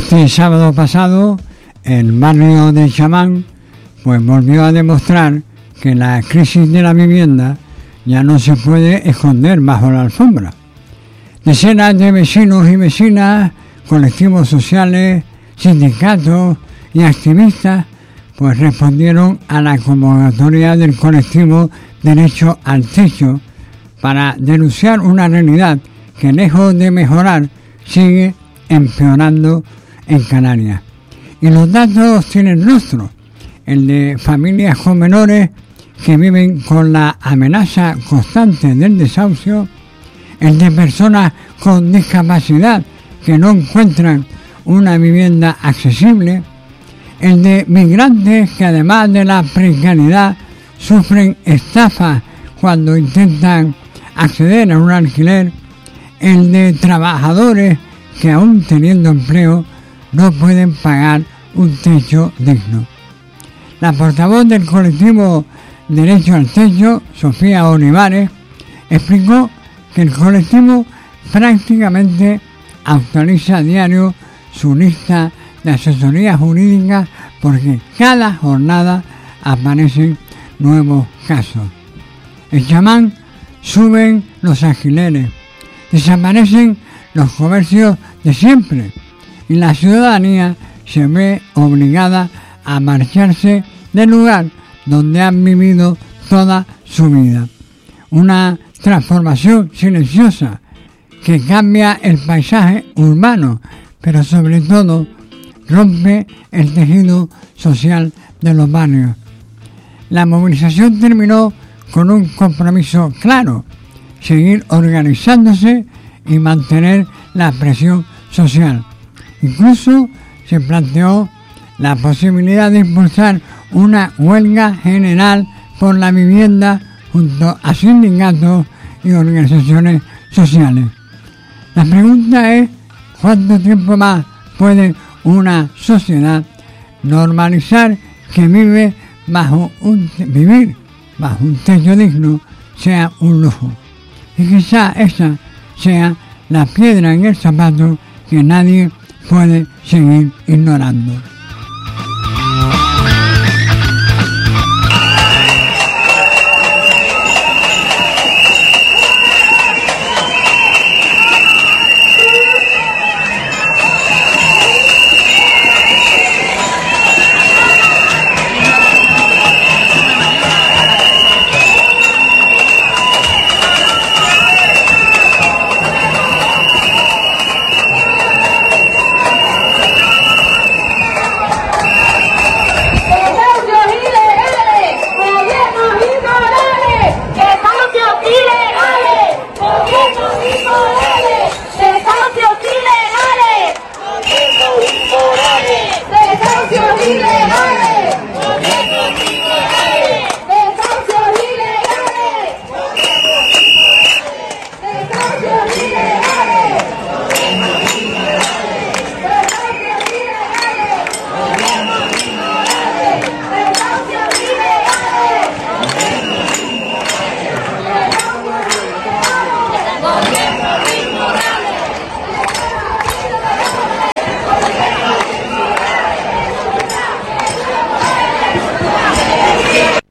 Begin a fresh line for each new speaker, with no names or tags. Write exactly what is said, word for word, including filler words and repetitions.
Este sábado pasado, el barrio de Chamán pues volvió a demostrar que la crisis de la vivienda ya no se puede esconder bajo la alfombra. Decenas de vecinos y vecinas, colectivos sociales, sindicatos y activistas pues respondieron a la convocatoria del colectivo Derecho al Techo para denunciar una realidad que, lejos de mejorar, sigue empeorando en Canarias. Y los datos tienen rostro, el de familias con menores que viven con la amenaza constante del desahucio, el de personas con discapacidad que no encuentran una vivienda accesible, el de migrantes que, además de la precariedad, sufren estafas cuando intentan acceder a un alquiler, el de trabajadores que, aún teniendo empleo, no pueden pagar un techo digno. La portavoz del colectivo Derecho al Techo, Sofía Olivares, explicó que el colectivo prácticamente actualiza a diario su lista de asesorías jurídicas porque cada jornada aparecen nuevos casos. En Chamán suben los alquileres, desaparecen los comercios de siempre y la ciudadanía se ve obligada a marcharse del lugar donde han vivido toda su vida. Una transformación silenciosa que cambia el paisaje urbano, pero sobre todo rompe el tejido social de los barrios. La movilización terminó con un compromiso claro: seguir organizándose y mantener la presión social. Incluso se planteó la posibilidad de impulsar una huelga general por la vivienda junto a sindicatos y organizaciones sociales. La pregunta es: ¿cuánto tiempo más puede una sociedad normalizar que vive bajo un, vivir bajo un techo digno sea un lujo? Y quizá esa sea la piedra en el zapato que nadie puede seguir ignorando.